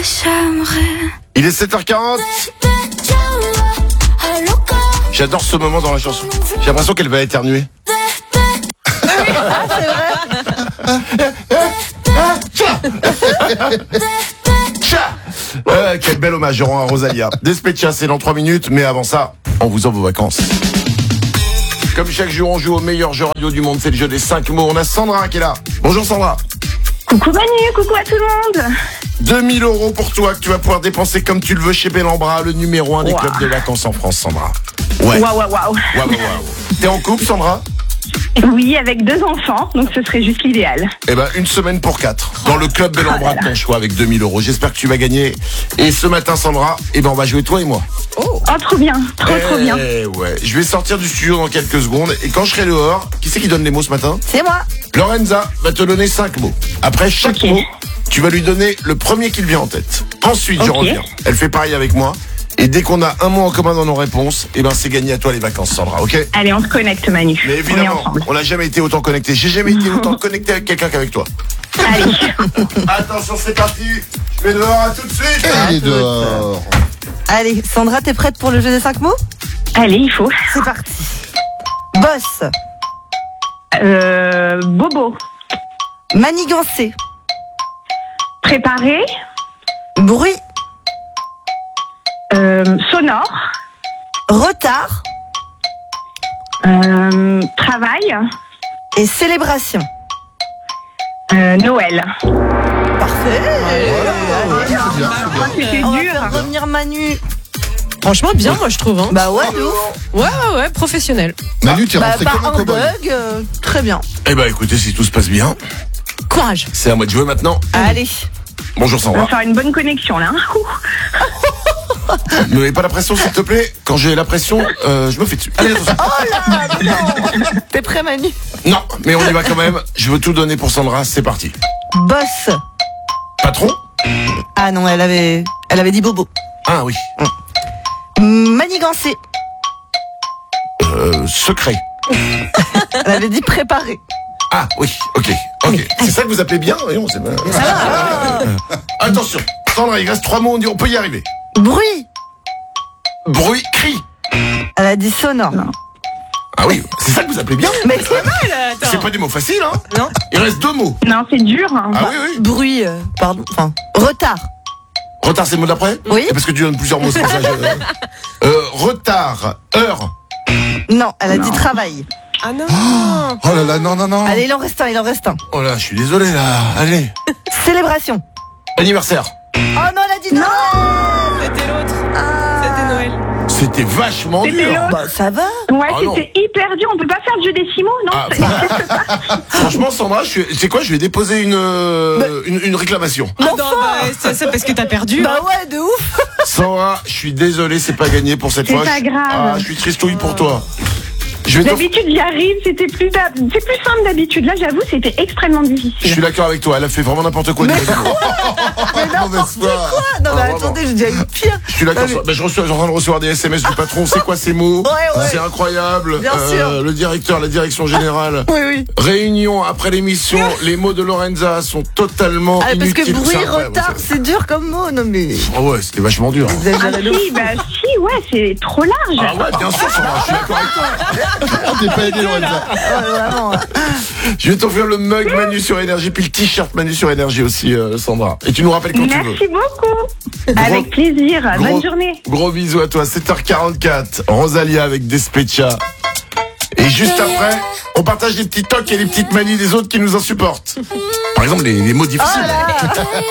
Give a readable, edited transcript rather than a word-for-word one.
Il est 7h40. J'adore ce moment dans la chanson. J'ai l'impression qu'elle va éternuer. Quel bel hommage je rends à Rosalia. Despecha, c'est dans 3 minutes, mais avant ça, on vous offre vos vacances. Comme chaque jour, on joue au meilleur jeu radio du monde, c'est le jeu des 5 mots. On a Sandra qui est là. Bonjour Sandra. Coucou Manu, coucou à tout le monde. 2000 € pour toi que tu vas pouvoir dépenser comme tu le veux chez Bellambra, le numéro 1 des clubs de vacances en France, Sandra. Ouais. Waouh. T'es en couple, Sandra? Oui, avec 2 enfants, donc ce serait juste l'idéal. Eh ben, une semaine pour 4. Dans le club Bellambra de ton choix avec 2000 €. J'espère que tu vas gagner. Et ce matin, Sandra, eh ben, on va jouer toi et moi. Oh, trop bien, trop bien. Ouais. Je vais sortir du studio dans quelques secondes. Et quand je serai dehors, qui c'est qui donne les mots ce matin? C'est moi. Lorenza va te donner 5 mots. Après chaque mot, tu vas lui donner le premier qui te vient en tête. Ensuite, je reviens. Elle fait pareil avec moi. Et dès qu'on a un mot en commun dans nos réponses, eh ben c'est gagné à toi les vacances, Sandra, ok? Allez, on se connecte, Manu. Mais évidemment, on n'a jamais été autant connecté. J'ai jamais été autant connecté avec quelqu'un qu'avec toi. Allez. Attention, c'est parti. Je vais dehors, à tout de suite. Elle est dehors. Allez, Sandra, t'es prête pour le jeu des 5 mots? Allez, il faut. C'est parti. Boss. Bobo. Manigancer. Préparé. Bruit. Sonore. Retard. Travail. Et célébration. Noël. Parfait. C'était On va dur. faire revenir Manu. Franchement, bien, moi, je trouve. Hein. Bah ouais, de ouf. Ouais, professionnel. Manu, tu es rentré pas comme un un cow-boy. bug. Très bien. Eh ben écoutez, si tout se passe bien, Courage. c'est à moi de jouer maintenant. Allez. Bonjour On Sandra. va faire une bonne connexion là. Ne mets pas la pression s'il te plaît. Quand j'ai la pression, je me fais dessus. Allez, attention. Oh là, non. T'es prêt, Manu? Non, mais on y va quand même. Je veux tout donner pour Sandra, c'est parti. Boss. Patron? Ah non, elle avait dit bobo. Ah oui. Manigancer. Secret. Elle avait dit préparer. Ah oui, ok. C'est ça que vous appelez bien? Voyons, c'est bien. Attention, Sandra, il reste 3 mots, on peut y arriver. Bruit. Bruit, cri. Elle a dit sonore. Ah oui, c'est ça que vous appelez bien? Mais c'est C'est pas des mots faciles, hein? Non. Il reste 2 mots. Non, c'est dur. Hein. Ah oui. bruit, pardon. Enfin, retard. Retard, c'est le mot d'après? Oui. Et parce que tu donnes plusieurs mots, c'est pour ça. Retard, heure. Non, elle a dit travail. Ah non. Oh là là, non. Allez, il en reste un. Oh là, je suis désolé là. Allez. Célébration. Anniversaire. Oh non, elle a dit non. C'était l'autre. C'était Noël. C'était vachement C'était dur. l'autre. Bah, ça va. Ouais, Ah non. c'était hyper dur. On peut pas faire le jeu des 6 mots, non? Ah, franchement, Sandra, c'est quoi? Je vais déposer une réclamation. Non, c'est parce que t'as perdu. Bah ouais, de ouf. Sandra, je suis désolé, c'est pas gagné pour cette C'est fois. pas grave. Ah, je suis tristouille pour toi. Je vais D'habitude, j'y arrive. C'est plus simple d'habitude. Là, j'avoue, c'était extrêmement Je difficile. suis d'accord avec toi, elle a fait vraiment n'importe quoi. Mais Mauvaise foi. Non, mais Ah, attendez, j'ai déjà eu pire. Je suis d'accord. Ben, je suis en train de recevoir des SMS du patron. C'est quoi ces mots? Ouais. C'est incroyable. Bien sûr. Le directeur, la direction générale. Oui. Réunion après l'émission. Les mots de Lorenza sont totalement Ah, parce inutiles. que bruit, C'est incroyable, retard, ça. c'est dur comme mot. Non, mais. Ah ouais, c'était vachement dur. Vous avez Ah jamais le si, ouais, c'est trop large. Ah ouais, bien sûr, Sandra, je suis d'accord avec toi. Ah, t'es pas aidé, Lorenza. vraiment. Je vais t'offrir le mug Manu sur Énergie, puis le t-shirt Manu sur Énergie aussi, Sandra. Et tu nous rappelles quand tu veux. Merci beaucoup. Avec plaisir. Bonne journée. Gros bisous à toi. 7h44. Rosalia avec Despecha. Et juste après, on partage les petits tocs et les petites manies des autres qui nous insupportent. Par exemple, les mots difficiles. Oh là.